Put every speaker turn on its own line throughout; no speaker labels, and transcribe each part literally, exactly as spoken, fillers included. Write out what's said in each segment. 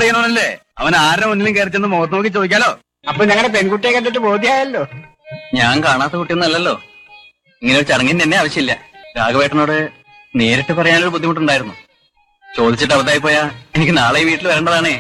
അറിയണമല്ലേ? അവൻ ആരുടെ മുന്നിലും കയറി ചെന്ന് മുഖത്ത് നോക്കി ചോദിക്കാലോ.
അപ്പൊ ഞങ്ങളുടെ പെൺകുട്ടിയെ കണ്ടിട്ട് ബോധ്യമായല്ലോ.
ഞാൻ കാണാത്ത കുട്ടിയൊന്നല്ലല്ലോ. ഇങ്ങനെ ഒരു ചടങ്ങിന് തന്നെ ആവശ്യമില്ല. രാഘവേട്ടനോട് നേരിട്ട് പറയാനൊരു ബുദ്ധിമുട്ടുണ്ടായിരുന്നു. ചോദിച്ചിട്ട് അബദ്ധമായി പോയാ എനിക്ക് നാളെ ഈ വീട്ടിൽ വരേണ്ടതാണേ.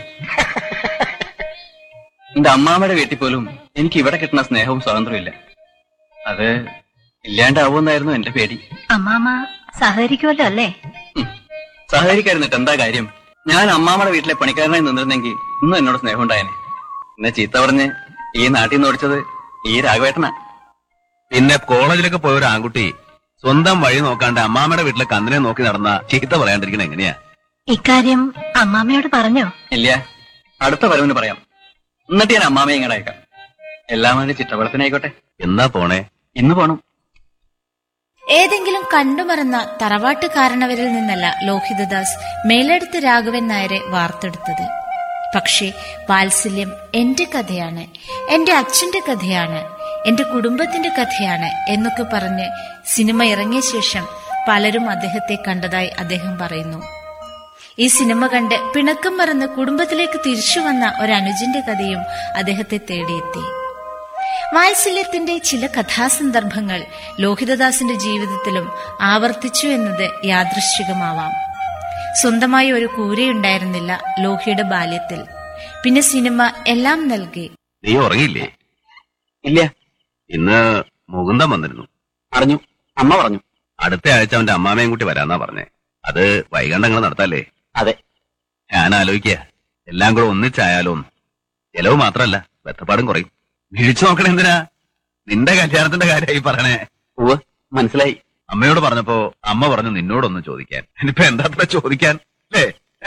എന്റെ അമ്മാമ്മയുടെ വീട്ടിൽ പോലും എനിക്ക് ഇവിടെ കിട്ടുന്ന സ്നേഹവും സ്വാതന്ത്ര്യവും ഇല്ല. അത് ഇല്ലാണ്ടാവുമെന്നായിരുന്നു എന്റെ പേടി.
അമ്മാമ്മ സഹകരിക്കുമല്ലോ അല്ലേ?
സഹകരിക്കായിരുന്നിട്ട് എന്താ കാര്യം? ഞാൻ അമ്മാമ്മയുടെ വീട്ടിലെ പണിക്കാരനായി നിന്നിരുന്നെങ്കിൽ ഇന്നും എന്നോട് സ്നേഹം ഉണ്ടായേനെ. എന്നെ ചീത്ത പറഞ്ഞ് ഈ നാട്ടിൽ നിന്ന് ഓടിച്ചത് ഈ രാഘവേട്ടനാ. പിന്നെ കോളേജിലൊക്കെ പോയ ഒരു ആൺകുട്ടി സ്വന്തം വഴി നോക്കാണ്ട് അമ്മാമ്മയുടെ വീട്ടിലെ കന്നിനെ നോക്കി നടന്ന ചീത്ത പറയാണ്ടിരിക്കണ എങ്ങനെയാ?
ഇക്കാര്യം അമ്മാമ്മയോട് പറഞ്ഞോ?
ഇല്ല, അടുത്ത വരവിന് പറയാം. എന്നിട്ട് ഞാൻ അമ്മാമ്മയെ ഇങ്ങോട്ട് അയക്കാം. എല്ലാം അതിന്റെ ചിത്രപടത്തിനായിക്കോട്ടെ. എന്നാ പോണേ? ഇന്ന് പോണം.
ഏതെങ്കിലും കണ്ടുമറന്ന തറവാട്ടുകാരണവരിൽ നിന്നല്ല ലോഹിതദാസ് മേലെടുത്ത് രാഘവൻ നായരെ വാർത്തെടുത്തത്. പക്ഷേ വാത്സല്യം എന്റെ കഥയാണ്, എന്റെ അച്ഛന്റെ കഥയാണ്, എന്റെ കുടുംബത്തിന്റെ കഥയാണ് എന്നൊക്കെ പറഞ്ഞ് സിനിമ ഇറങ്ങിയ ശേഷം പലരും അദ്ദേഹത്തെ കണ്ടതായി അദ്ദേഹം പറയുന്നു. ഈ സിനിമ കണ്ട് പിണക്കം മറന്ന് കുടുംബത്തിലേക്ക് തിരിച്ചു വന്ന ഒരനുജന്റെ കഥയും അദ്ദേഹത്തെ തേടിയെത്തി. വാത്സല്യത്തിന്റെ ചില കഥാസന്ദർഭങ്ങൾ ലോഹിതദാസിന്റെ ജീവിതത്തിലും ആവർത്തിച്ചു എന്നത് യാദൃശ്ചികമാവാം. സ്വന്തമായി ഒരു കൂരയുണ്ടായിരുന്നില്ല ലോഹിയുടെ ബാല്യത്തിൽ. പിന്നെ സിനിമ എല്ലാം നൽകി.
നീ ഉറങ്ങിയില്ലേ? ഇല്ല. ഇന്ന് മുകുന്ദം വന്നിരുന്നു. അറിഞ്ഞു, അമ്മ പറഞ്ഞു. അടുത്ത ആഴ്ച അവന്റെ അമ്മാമയും കൂട്ടി വരാന്നാ പറഞ്ഞേ. അത് വൈകണ്ടങ്ങൾ നടത്താല്ലേ? അതെ. ഞാൻ ആലോചിക്കുക, എല്ലാം കൂടെ ഒന്നിച്ചായാലോന്ന്. ചെലവ് മാത്രല്ല, വെത്തപ്പാടും കുറയും. വിളിച്ചു നോക്കണേ എന്തിനാ? നിന്റെ കല്യാണത്തിന്റെ കാര്യമായി പറയണേ. ഓ, മനസ്സിലായി. അമ്മയോട് പറഞ്ഞപ്പോ അമ്മ പറഞ്ഞു നിന്നോടൊന്നും ചോദിക്കാൻ. ഇനിയിപ്പോ എന്താ ചോദിക്കാൻ അല്ലേ?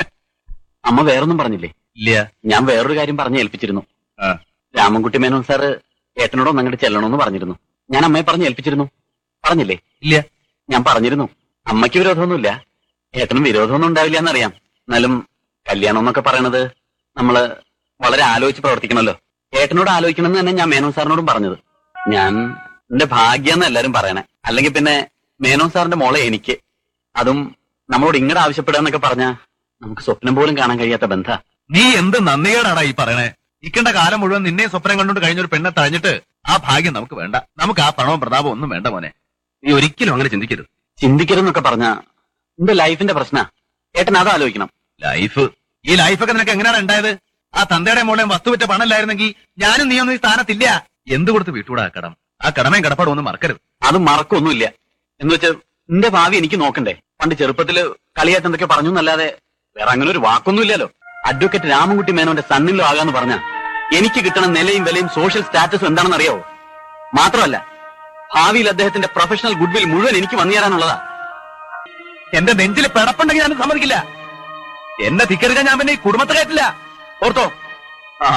അമ്മ വേറൊന്നും പറഞ്ഞില്ലേ? ഇല്ല. ഞാൻ വേറൊരു കാര്യം പറഞ്ഞു ഏൽപ്പിച്ചിരുന്നു. രാമൻകുട്ടി മേനോൻ സാറ് ഏട്ടനോടൊന്നും അങ്ങോട്ട് ചെല്ലണമെന്ന് പറഞ്ഞിരുന്നു. ഞാൻ അമ്മയെ പറഞ്ഞു ഏൽപ്പിച്ചിരുന്നു. പറഞ്ഞില്ലേ? ഇല്ല. ഞാൻ പറഞ്ഞിരുന്നു. അമ്മയ്ക്ക് വിരോധമൊന്നുമില്ല, ഏട്ടനും വിരോധമൊന്നും ഉണ്ടാവില്ല എന്നറിയാം. എന്നാലും കല്യാണം എന്നൊക്കെ പറയണത് നമ്മള് വളരെ ആലോചിച്ച് പ്രവർത്തിക്കണമല്ലോ. ഏട്ടനോട് ആലോചിക്കണമെന്ന് തന്നെ ഞാൻ മേനോൻ സാറിനോടും പറഞ്ഞത്. ഞാൻ എന്റെ ഭാഗ്യാന്ന് എല്ലാരും പറയണേ. അല്ലെങ്കിൽ പിന്നെ മേനോൻ സാറിന്റെ മോളെ എനിക്ക്, അതും നമ്മളോട് ഇങ്ങോട്ട് ആവശ്യപ്പെടുക എന്നൊക്കെ പറഞ്ഞാ നമുക്ക് സ്വപ്നം പോലും കാണാൻ കഴിയാത്ത ബന്ധ. നീ എന്ത് നന്ദികേടാടാ ഈ പറയണേ? ഇക്കണ്ട കാലം മുഴുവൻ നിന്നെ സ്വപ്നം കണ്ടുകൊണ്ട് കഴിഞ്ഞൊരു പെണ്ണെ തഴഞ്ഞിട്ട് ആ ഭാഗ്യം നമുക്ക് വേണ്ട. നമുക്ക് ആ പണവും പ്രതാപവും ഒന്നും വേണ്ട മോനെ. നീ ഒരിക്കലും അങ്ങനെ ചിന്തിക്കരുത്. ചിന്തിക്കരുതെന്നൊക്കെ പറഞ്ഞാ എന്റെ ലൈഫിന്റെ പ്രശ്ന. ഏട്ടൻ അത് ആലോചിക്കണം. ലൈഫ്? ഈ ലൈഫൊക്കെ നിനക്ക് എങ്ങനെയാണ് ഉണ്ടായത്? ആ തന്തയുടെ മോളെയും വസ്തു വിറ്റ പണമില്ലായിരുന്നെങ്കിൽ ഞാനും നീ ഒന്നും ഈ സ്ഥാനത്തില്ല. എന്ത് കൊടുത്ത് വീട്ടുകൂടാ ആ കടം? ആ കടമയും കടപ്പാടും ഒന്നും മറക്കരുത്. അത് മറക്കൊന്നുമില്ല. എന്ന് വെച്ചാൽ നിന്റെ ഭാവി എനിക്ക് നോക്കണ്ടേ? പണ്ട് ചെറുപ്പത്തില് കളിയായിട്ട് എന്തൊക്കെ പറഞ്ഞു എന്നല്ലാതെ വേറെ അങ്ങനെ ഒരു വാക്കൊന്നും ഇല്ലല്ലോ. അഡ്വക്കേറ്റ് രാമൻകുട്ടി മേനോന്റെ സണ്ണിലോ ആകാന്ന് പറഞ്ഞ എനിക്ക് കിട്ടണ നിലയും വിലയും സോഷ്യൽ സ്റ്റാറ്റസും എന്താണെന്ന് അറിയാവോ? മാത്രമല്ല ഭാവിയിൽ അദ്ദേഹത്തിന്റെ പ്രൊഫഷണൽ ഗുഡ്വിൽ മുഴുവൻ എനിക്ക് വന്നു തരാനുള്ളതാ. എന്റെ നെഞ്ചിൽ പിടപ്പുണ്ടെങ്കിൽ ഞാൻ സമ്മതിക്കില്ല. എന്നെ ധിക്കരിക്കാൻ ഞാൻ പിന്നെ ഈ കുടുംബത്തെ കയറ്റില്ല. ഓർത്തോ? ആ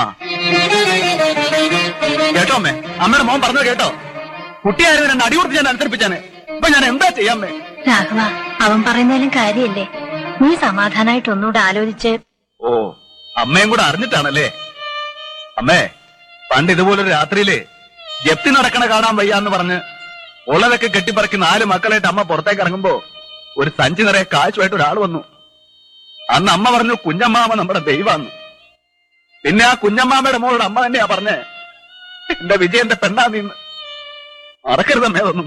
കേട്ടോ അമ്മേ? അമ്മയുടെ മോൻ പറഞ്ഞത് കേട്ടോ? കുട്ടിയായിരുന്നു രണ്ട് അടി കൊടുത്ത് ഞാൻ അനുസരിപ്പിച്ചാണ്. ഇപ്പൊ ഞാൻ എന്താ ചെയ്യാമ്മേ?
രാഘവ, അവൻ പറയുന്നതിലും കാര്യല്ലേ? നീ സമാധാനായിട്ട് ഒന്നുകൂടെ ആലോചിച്ച്.
ഓ, അമ്മയും കൂടെ അറിഞ്ഞിട്ടാണല്ലേ? അമ്മേ, പണ്ട് ഇതുപോലൊരു രാത്രിയില് ജപ്തി നടക്കണ കാണാൻ വയ്യാന്ന് പറഞ്ഞ് ഉള്ളതൊക്കെ കെട്ടിപ്പറക്കി നാല് മക്കളായിട്ട് അമ്മ പുറത്തേക്ക് ഇറങ്ങുമ്പോ ഒരു സഞ്ചി നിറയെ കാശുമായിട്ട് ഒരാൾ വന്നു. അന്ന് അമ്മ പറഞ്ഞു കുഞ്ഞമ്മാമ നമ്മുടെ ദൈവാന്ന്. പിന്നെ ആ കുഞ്ഞമ്മാമയുടെ മോളോട് അമ്മ തന്നെയാ പറഞ്ഞേ എന്റെ വിജയന്റെ പെണ്ണാ നീന്ന്. മറക്കരുതമ്മേ അതൊന്നും.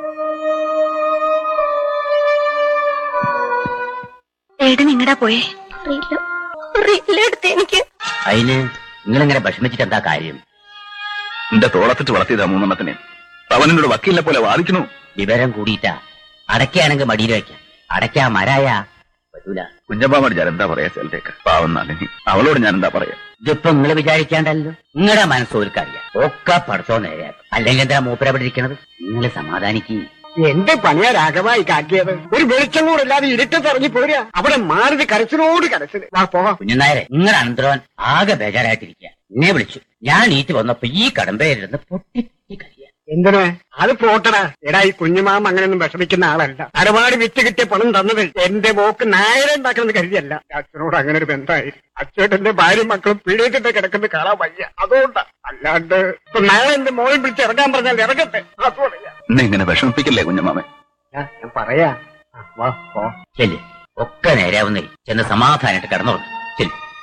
ഏട് നിങ്ങടാ പോയേ? എനിക്ക്
അതിന് നിങ്ങളിങ്ങനെ വിഷമിച്ചിട്ട് എന്താ കാര്യം?
എന്റെ തോളത്തിട്ട് വളർത്തിയതാ മൂന്നെണ്ണത്തിനെ. അവനോട് വക്കീലിനെ പോലെ വാദിക്കണു.
വിവരം കൂടിയിട്ടാ. അടയ്ക്കാണെങ്കിൽ മടിയിൽ വയ്ക്കാം. അടയ്ക്കാ മരായ പറ്റൂല.
കുഞ്ഞമ്മാമോട് ഞാൻ എന്താ പറയാ? സ്ഥലത്തേക്ക് പാവം നാളിനി. അവളോട് ഞാൻ എന്താ പറയാ?
ഇതിപ്പോ നിങ്ങള് വിചാരിക്കാണ്ടല്ലോ. നിങ്ങളുടെ മനസ്സോൽക്കറിയാം. ഒക്കെ പഠിച്ചോ നേരെയാക്കും. അല്ലെങ്കിൽ എന്താ മൂപ്പര അവിടെ ഇരിക്കണത്? നിങ്ങള് സമാധാനിക്ക്.
എന്റെ പണിയാ രാഘവായി കാക്കിയത്. ഒരു വെളിച്ചം കൂടെ ഇല്ലാതെ ഇരുട്ടത്തിറങ്ങി പോരാ. അവിടെ മാറിത് കരച്ചിലോട് കരച്ചില്. വാ പോവാം.
കുഞ്ഞനായരെ, നിങ്ങളുടെ അനന്തരവൻ ആകെ ബേജാറായിട്ടിരിക്കുക. എന്നെ വിളിച്ചു. ഞാൻ നീറ്റ് വന്നപ്പോ ഈ കടമ്പേരിരുന്ന് പൊട്ടി കരിയ.
എന്തിനാ? അത് പോട്ടടാ. എടാ, ഈ കുഞ്ഞുമാമ അങ്ങനെയൊന്നും വിഷമിക്കുന്ന ആളല്ല. അരപാട് വിറ്റ് കിട്ടിയ പണം തന്നത് എന്റെ മോക്ക് നായരെ ഉണ്ടാക്കണമെന്ന് കരുതിയല്ല. അച്ഛനോട് അങ്ങനെ ഒരു ബന്ധമായി. അച്ഛേട്ടന്റെ ഭാര്യയും മക്കളും പീഡിയിട്ടിട്ട് കിടക്കുന്നത് കാണാൻ വയ്യ. അതുകൊണ്ടാ. അല്ലാണ്ട് ഇപ്പൊ നാളെ എന്റെ മോളെ പിടിച്ച് ഇറങ്ങാൻ പറഞ്ഞാൽ ഇറങ്ങട്ടെ. അതുകൊണ്ടല്ല.
എന്നെ ഇങ്ങനെ വിഷമിപ്പിക്കല്ലേ കുഞ്ഞമ്മാമൻ.
ഞാൻ പറയാ. വാ പോ.
ചെല്ല്. ഒക്കെ നേരാവുന്നേ. ചെന്ന് സമാധാനായിട്ട് കിടന്നോളൂ. ചെല്ല്.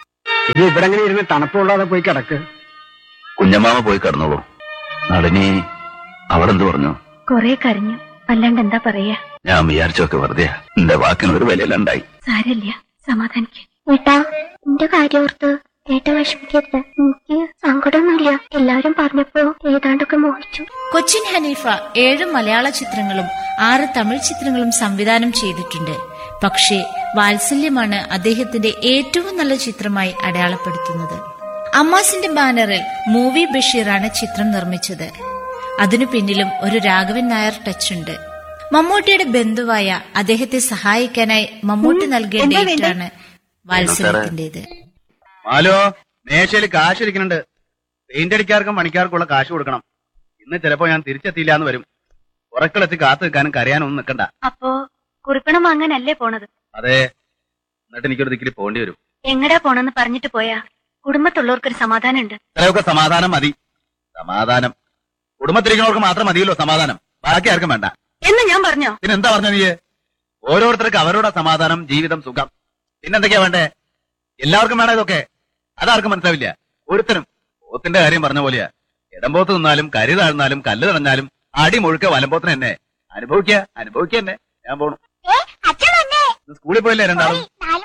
ഇത് ഇവിടെ അങ്ങനെ ഇരുന്ന് തണുപ്പുള്ളാതെ പോയി കിടക്ക്.
കുഞ്ഞമ്മാമ പോയി കിടന്നോളൂ. നളിനി അവിടെ എന്ത് പറഞ്ഞു?
കൊറേ കരഞ്ഞു, അല്ലാണ്ട് എന്താ പറയാ.
ഞാൻ വിചാരിച്ചൊക്കെ വെറുതെ എന്റെ വാക്കിന് ഒരു വിലയിലുണ്ടായി.
സാരല്ല, സമാധാനിക്ക്. ഏട്ടാ, എന്റെ കാര്യം ഓർത്ത് ഏട്ട വിഷമിക്കരുത്. എനിക്ക് സങ്കടമൊന്നുമില്ല. എല്ലാവരും പറഞ്ഞപ്പോ ഏതാണ്ടൊക്കെ മോഹിച്ചു.
കൊച്ചിൻ ഹനീഫ ഏഴ് മലയാള ചിത്രങ്ങളും ആറ് തമിഴ് ചിത്രങ്ങളും സംവിധാനം ചെയ്തിട്ടുണ്ട്. പക്ഷേ വാത്സല്യമാണ് അദ്ദേഹത്തിന്റെ ഏറ്റവും നല്ല ചിത്രമായി അടയാളപ്പെടുത്തുന്നത്. അമ്മാസിന്റെ ബാനറിൽ മൂവി ബഷീറാണ് ചിത്രം നിർമ്മിച്ചത്. അതിനു പിന്നിലും ഒരു രാഘവൻ നായർ ടച്ച് ഉണ്ട്. മമ്മൂട്ടിയുടെ ബന്ധുവായ അദ്ദേഹത്തെ സഹായിക്കാനായി മമ്മൂട്ടി നൽകിയ ഡേറ്റാണ് വാത്സല്യത്തിന്റേത്.
ഹലോ, മേശയിൽ കാശ് ഇരിക്കുന്നുണ്ട്. പെയിന്റ് അടിക്കാർക്കും പണിക്കാർക്കുള്ള കാശ് കൊടുക്കണം. ഇന്ന് ചിലപ്പോ ഞാൻ തിരിച്ചെത്തിയില്ല എന്ന് വരും. ഉറക്കളെത്തി കാത്തു നിൽക്കാനും കരയാനും ഒന്നും നിൽക്കണ്ട.
അപ്പോ കുറിപ്പണം വാങ്ങാനല്ലേ പോണത്?
അതെ, എന്നിട്ട് എനിക്കൊരു ദിക്കിൽ പോകേണ്ടി വരും.
എങ്ങടാ പോണെന്ന് പറഞ്ഞിട്ട് പോയാ കുടുംബത്തുള്ളവർക്കൊരു സമാധാനം ഉണ്ട്.
ചിലവൊക്കെ സമാധാനം മതി. സമാധാനം കുടുംബത്തിരിക്കുന്നവർക്ക് മാത്രം മതിയല്ലോ സമാധാനം. ബാക്കി ആർക്കും വേണ്ട
എന്ന് ഞാൻ പറഞ്ഞോ?
പിന്നെന്താ പറഞ്ഞ നീ? ഓരോരുത്തർക്ക് അവരുടെ സമാധാനം, ജീവിതം, സുഖം. പിന്നെന്തൊക്കെയാ വേണ്ടേ? എല്ലാവർക്കും വേണം ഇതൊക്കെ. അതാർക്കും മനസ്സിലാവില്ല. ഒരുത്തനും പോത്തിന്റെ കാര്യം പറഞ്ഞ പോലെയാ. ഇടംപോത്ത് നിന്നാലും കരി താഴ്ന്നാലും കല്ല് തടഞ്ഞാലും അടി മുഴുക്ക വലമ്പോത്തിന് തന്നെ അനുഭവിക്കുക അനുഭവിക്കുക തന്നെ. ഞാൻ പോണു. സ്കൂളിൽ പോയില്ലേ രണ്ടാളും?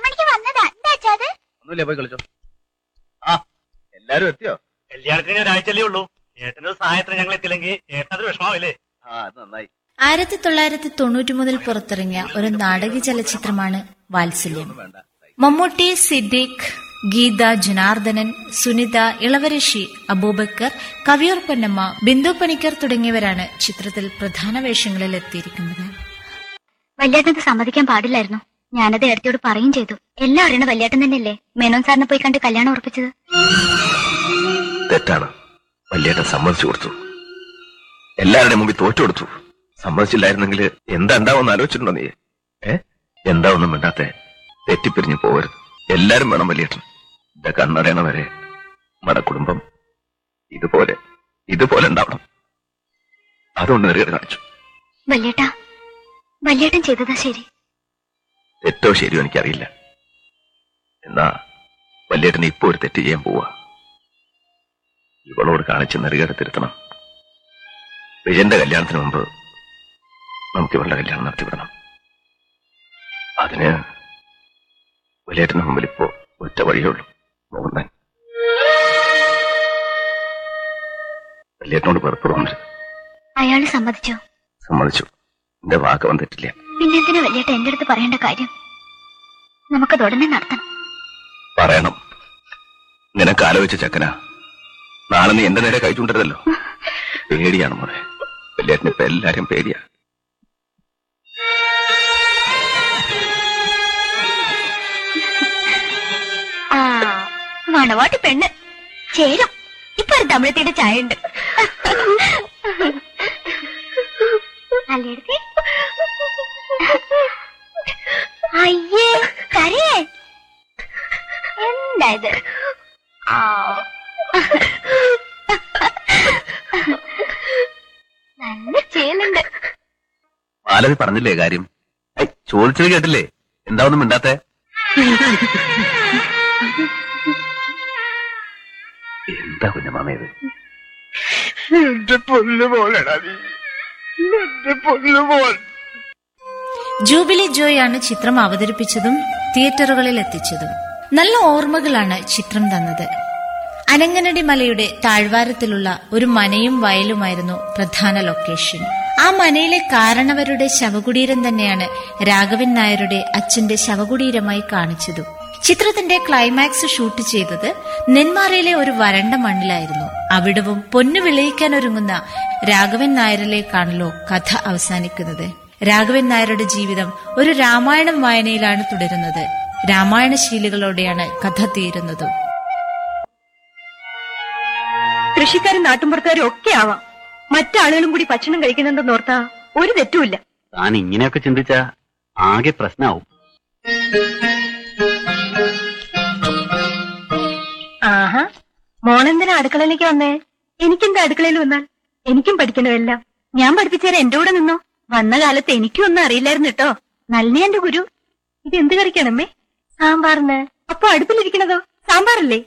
ഒന്നുമില്ല, പോയി കളിച്ചോ. ആ, എല്ലാരും എത്തിയോ?
കല്യാണത്തിന് ഒരാഴ്ചയല്ലേ ഉള്ളൂ. ഏട്ടനൊരു സഹായത്തിന് ഞങ്ങൾ എത്തില്ലെങ്കിൽ ഏട്ടനത് വിഷമാവില്ലേ?
ആ, അത് നന്നായി.
ആയിരത്തി തൊള്ളായിരത്തി തൊണ്ണൂറ്റി മൂന്നിൽ പുറത്തിറങ്ങിയ ഒരു നാടക ചലച്ചിത്രമാണ് വാത്സല്യം. മമ്മൂട്ടി, സിദ്ദീഖ്, ഗീത, ജനാർദ്ദനൻ, സുനിത, ഇളവരശി, അബൂബക്കർ, കവിയൂർ പൊന്നമ്മ, ബിന്ദു പണിക്കർ തുടങ്ങിയവരാണ് ചിത്രത്തിൽ പ്രധാന വേഷങ്ങളിൽ എത്തിയിരിക്കുന്നത്.
വല്യേട്ടന് സമ്മതിക്കാൻ പാടില്ലായിരുന്നു. ഞാനത് ഏടത്തിയോട് പറയും ചെയ്തു. എല്ലാം അറിയണ വല്യേട്ടൻ തന്നെയല്ലേ മേനോൻ സാറിനെ പോയി കണ്ട് കല്യാണം ഉറപ്പിച്ചത്.
തെറ്റാണ്. വല്യേട്ടൻ സമ്മതിച്ചു കൊടുത്തു. എല്ലാവരുടെയും മുമ്പിൽ തോറ്റു കൊടുത്തു. സമ്മതിച്ചില്ലായിരുന്നെങ്കിൽ എന്താ ഉണ്ടാവുമെന്ന് ആലോചിച്ചിട്ടുണ്ടോ നീ? ഏ എന്താ ഒന്നും മിണ്ടാത്തെ? തെറ്റിപ്പിരിഞ്ഞു പോകരുത്. എല്ലാരും വേണം വല്യേട്ടൻ. എന്റെ കണ്ണടയണ വരെ നമ്മുടെ കുടുംബം ഇതുപോലെ ഇതുപോലെ ഉണ്ടാവണം. അതുകൊണ്ട് നെറുകേട് കാണിച്ചു.
വല്യേട്ടാ, വല്യേട്ടൻ ചെയ്തതാ ശരി.
തെറ്റോ ശരിയോ എനിക്കറിയില്ല. എന്നാ വല്യേട്ടന് ഇപ്പൊ ഒരു തെറ്റ് ചെയ്യാൻ പോവാ. ഇവളോട് കാണിച്ച് നെറുകേട് തിരുത്തണം. വിജയന്റെ കല്യാണത്തിന് മുമ്പ് നമുക്ക് ഇവളുടെ കല്യാണം നടത്തിവിടണം. അതിന് വലിയേട്ടന് മുമ്പിൽ ഇപ്പോ ഒറ്റ വഴിയുള്ളൂ, മോഹൻദാൻ. വലിയേട്ടനോട് വെറുപ്പ് തോന്നരുത്.
അയാള് സമ്മതിച്ചോ?
സമ്മതിച്ചു. എന്റെ വാക്ക് വന്നിട്ടില്ല.
പിന്നെന്തിനാ വല്യേട്ട എന്റെ അടുത്ത് പറയേണ്ട കാര്യം? നമുക്കത് ഉടനെ നടത്തണം.
പറയണം. നിനക്ക് ആലോചിച്ച ചക്കനാ. നാളെ നീ എന്റെ നേരെ കൈ ചൂണ്ടരുതല്ലോ. പേടിയാണ് മോനെ. വലിയേട്ടന് ഇപ്പൊ എല്ലാരും പേടിയാ.
ആ, മണവാട്ടി പെണ്ണ് ചേരും. ഇപ്പൊ ഒരു തമിഴത്തിന്റെ ചായ ഉണ്ട്. അയ്യേ, കരയേ. എന്താ ഇത്? ആ, നല്ല ചേലുണ്ട്.
മാലവി പറഞ്ഞില്ലേ കാര്യം? ചോദിച്ചത് കേട്ടില്ലേ? എന്താ ഒന്നും മിണ്ടാത്തെ? എന്താ കുഞ്ഞമാമയത്?
എന്റെ പൊന്നുപോലെടാ നീ, എന്റെ പൊന്നുപോൽ.
ജൂബിലി ജോയ് ആണ് ചിത്രം അവതരിപ്പിച്ചതും തിയേറ്ററുകളിൽ എത്തിച്ചതും. നല്ല ഓർമ്മകളാണ് ചിത്രം തന്നത്. അനങ്ങനടി മലയുടെ താഴ്വാരത്തിലുള്ള ഒരു മനയും വയലുമായിരുന്നു പ്രധാന ലൊക്കേഷൻ. ആ മനയിലെ കാരണവരുടെ ശവകുടീരം തന്നെയാണ് രാഘവൻ നായരുടെ അച്ഛന്റെ ശവകുടീരമായി കാണിച്ചതും. ചിത്രത്തിന്റെ ക്ലൈമാക്സ് ഷൂട്ട് ചെയ്തത് നെന്മാറയിലെ ഒരു വരണ്ട മണ്ണിലായിരുന്നു. അവിടവും പൊന്നു വിളയിക്കാൻ ഒരുങ്ങുന്ന രാഘവൻ നായരിലേക്കാണല്ലോ കഥ അവസാനിക്കുന്നത്. രാഘവൻ നായരുടെ ജീവിതം ഒരു രാമായണം വായനയിലാണ് തുടരുന്നത്. രാമായണ ശീലുകളോടെയാണ് കഥ തീരുന്നതും.
കൃഷിക്കാരും നാട്ടുമ്പുറക്കാരും ഒക്കെ ആവാം. മറ്റാളുകളും കൂടി ഭക്ഷണം കഴിക്കുന്നുണ്ടെന്ന് ഓർത്താ ഒരു തെറ്റുമില്ല.
താൻ ഇങ്ങനെയൊക്കെ ചിന്തിച്ച ആകെ പ്രശ്നമാവും.
ആഹാ, മോളെന്തിനാ അടുക്കളയിലേക്ക് വന്നേ? എനിക്കെന്താ അടുക്കളയിൽ വന്നാൽ? എനിക്കും പഠിക്കണമല്ല. ഞാൻ പഠിപ്പിച്ചേരാ എന്റെ കൂടെ നിന്നോ. വന്ന കാലത്ത് എനിക്കും ഒന്നും അറിയില്ലായിരുന്നു കേട്ടോ. നളിനി എന്റെ ഗുരു. ഇത് എന്ത് കറിക്കണമേ? സാമ്പാറിന്. അപ്പൊ അടുപ്പിലിരിക്കണതോ? സാമ്പാറല്ലേ?